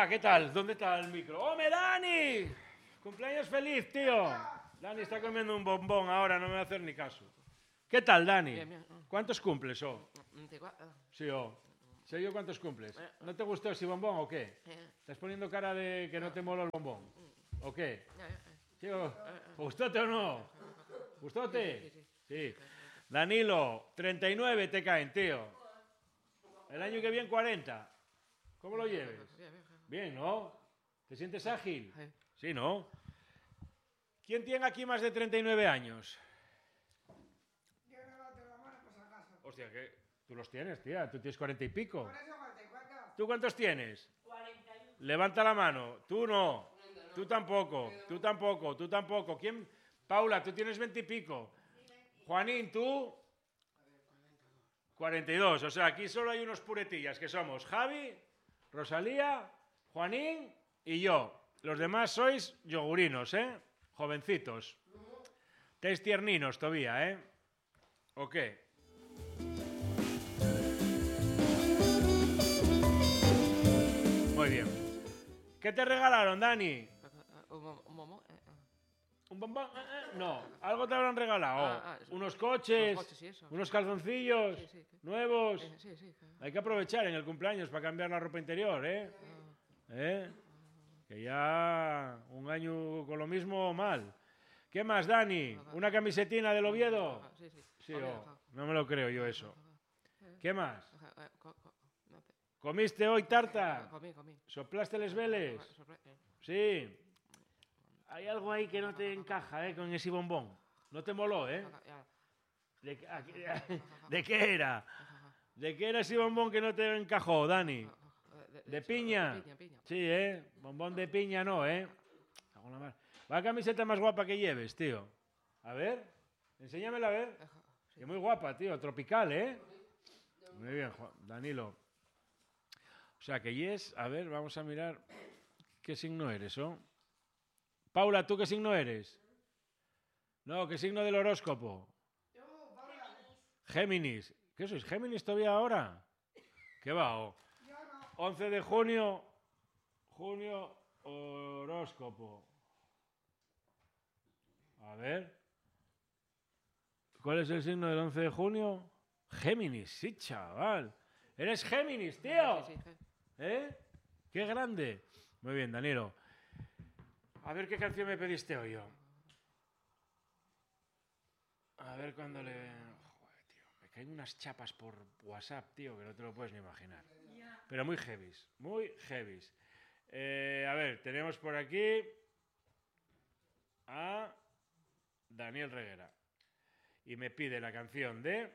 Hola, ¿qué tal? ¿Dónde está el micro? ¡Hombre, Dani! ¡Cumpleaños feliz, tío! Dani está comiendo un bombón ahora, no me va a hacer ni caso. ¿Qué tal, Dani? Bien, bien. ¿Cuántos cumples, oh? 24. Sí, oh. ¿Sé yo cuántos cumples? ¿No te gustó ese bombón o qué? ¿Estás poniendo cara de que no te mola el bombón? ¿O qué? ¿Sí, oh? ¿Gustote o no? ¿Gustote? Sí. Danilo, 39 te caen, tío. El año que viene 40. ¿Cómo lo lleves? Bien, ¿no? ¿Te sientes ágil? Sí, ¿no? ¿Quién tiene aquí más de 39 años? Yo no levanto la mano por si acaso. Hostia, que tú los tienes, tía. Tú tienes 40 y pico. Por eso 44. ¿Tú cuántos tienes? 41. Levanta la mano. Tú no. Tú tampoco. Tú tampoco. Tú tampoco. ¿Quién? Paula, tú tienes 20 y pico. Juanín, tú 42. O sea, aquí solo hay unos puretillas que somos Javi, Rosalía, Juanín y yo. Los demás sois yogurinos, ¿eh? Jovencitos. Estáis tierninos todavía, ¿eh? ¿O qué? Muy bien. ¿Qué te regalaron, Dani? ¿Un bombón? No, algo te habrán regalado. Unos coches, unos calzoncillos nuevos. Hay que aprovechar en el cumpleaños para cambiar la ropa interior, ¿eh? Que ya un año con lo mismo, mal. ¿Qué más, Dani? ¿Una camisetina del Oviedo? Sí, no me lo creo yo eso. ¿Qué más? ¿Comiste hoy tarta? Comí. ¿Soplaste les veles? Sí. Hay algo ahí que no te encaja, con ese bombón. No te moló, ¿eh? ¿De qué era? ¿De qué era ese bombón que no te encajó, Dani? ¿De piña? Piña. Sí, bombón de piña no, Va camiseta más guapa que lleves, tío. A ver, enséñamela a ver. Que muy guapa, tío, tropical, ¿eh? Muy bien, Danilo. O sea, que yes, a ver, vamos a mirar qué signo eres, ¿oh? Paula, ¿tú qué signo eres? No, ¿qué signo del horóscopo? Yo, Paula. Géminis. ¿Qué sois? ¿Géminis todavía ahora? ¿Qué va? Yo no. 11 de junio, horóscopo. A ver. ¿Cuál es el signo del 11 de junio? Géminis, sí, chaval. ¿Eres Géminis, tío? Sí. ¿Eh? ¡Qué grande! Muy bien, Danilo. A ver qué canción me pediste hoy yo. A ver cuándo le... Joder, tío. Me caen unas chapas por WhatsApp, tío, que no te lo puedes ni imaginar. Pero muy heavies. Muy heavies. A ver, tenemos por aquí a Daniel Reguera. Y me pide la canción de...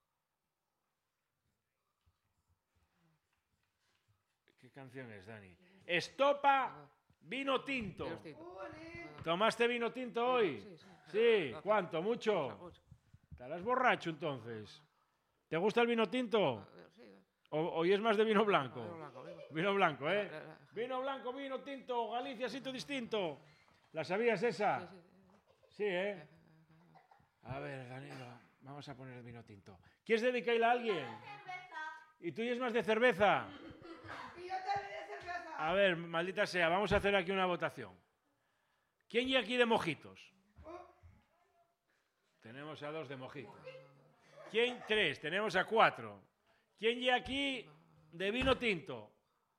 ¿Qué canción es, Dani? Estopa vino tinto. ¿Tomaste vino tinto hoy? Sí. ¿Cuánto? ¿Mucho? ¿Estarás borracho entonces? ¿Te gusta el vino tinto? ¿Hoy es más de vino blanco? Vino blanco, ¿eh? Vino blanco, vino tinto, Galicia, sitio distinto. ¿La sabías esa? Sí, ¿eh? A ver, Danilo, vamos a poner el vino tinto. ¿Quieres dedicarla a alguien? ¿Y tú es más de cerveza? Y yo también de cerveza. A ver, maldita sea, vamos a hacer aquí una votación. ¿Quién llega aquí de mojitos? Tenemos a 2 de mojitos. ¿Quién? 3, tenemos a 4. ¿Quién llega aquí de vino tinto?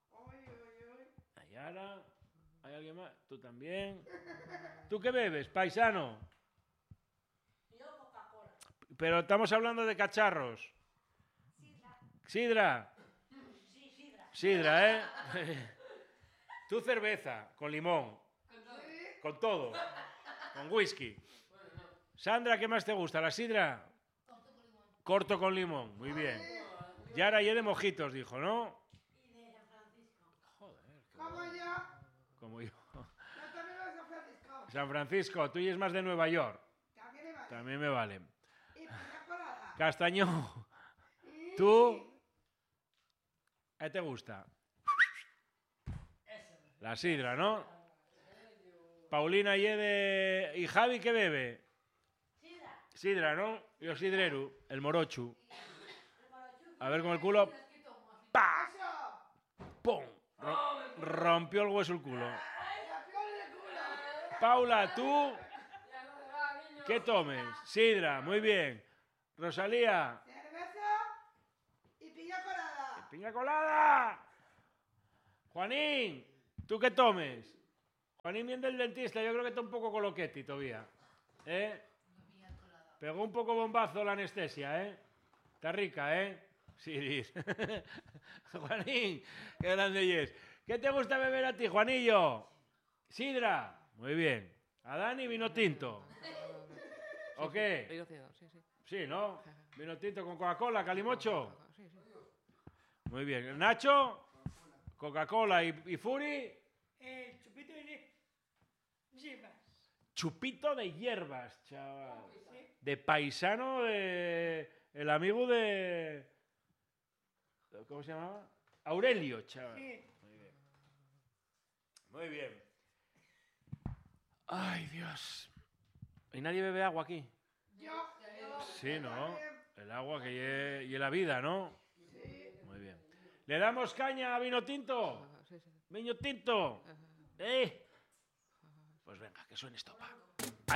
Ayara, ¿hay alguien más? ¿Tú también? ¿Tú qué bebes, paisano? Yo Coca-Cola. Pero estamos hablando de cacharros. ¿Sidra? Sí, sidra. Sidra, ¿eh? Tú cerveza, con limón. Con todo. Con whisky. Sandra, ¿qué más te gusta? ¿La sidra? Corto con limón. Muy bien. Yara y de mojitos, dijo, ¿no? Y de San Francisco. Joder. Como yo. Como yo. Yo también voy a San Francisco. San Francisco, tú y es más de Nueva York. También me vale. También me vale. Y piña colada. Castañón, ¿tú? ¿Qué te gusta? La sidra, ¿no? Paulina y Javi, ¿qué bebe? Sidra. Sidra, ¿no? Y el sidreru, el morochu. A ver con el culo. ¡Pa! Eso. ¡Pum! rompió el hueso el culo. La flor de culo. Paula, ¿tú qué tomes? Sidra, muy bien. Rosalía. Cerveza y piña colada. ¡Piña colada! Juanín, ¿tú qué tomes? Juanín viene del dentista, yo creo que está un poco coloquetti todavía. Pegó un poco bombazo la anestesia, Está rica, Sí, Juanín, qué grande es. ¿Qué te gusta beber a ti, Juanillo? Sidra, muy bien. A Dani, vino tinto. ¿O qué? Vino tinto, sí, sí. Sí, ¿no? Vino tinto con Coca-Cola, Calimocho. Sí, sí. Muy bien. Nacho, Coca-Cola y Furi. Chupito de hierbas. Chupito de hierbas, chaval. De paisano de... El amigo de... ¿Cómo se llamaba? Aurelio, chaval. Sí. Muy bien. Muy bien. Ay, Dios. ¿Y nadie bebe agua aquí? Yo. Sí, ¿no? El agua que y la vida, ¿no? Sí. Muy bien. ¿Le damos caña a vino tinto? Sí, sí. Vino tinto. Pues venga, que suene estopa.